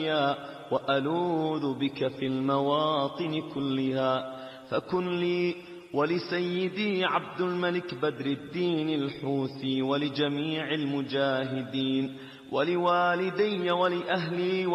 وألوذ بك في المواطن كلها. فكن لي ولسيدي عبد الملك بدر الدين الحوثي ولجميع المجاهدين ولوالدي ولأهلي